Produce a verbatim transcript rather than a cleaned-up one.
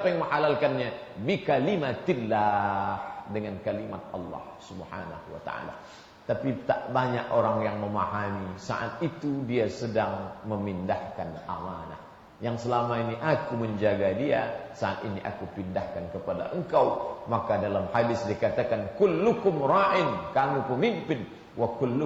Siapa yang menghalalkannya? Bi kalimatillah, dengan kalimat Allah Subhanahu wa taala. Tapi tak banyak orang yang memahami saat itu dia sedang memindahkan amanah. Yang selama ini aku menjaga dia, saat ini aku pindahkan kepada engkau. Maka dalam hadis dikatakan kullukum ra'in, kamu pemimpin, wa kullukum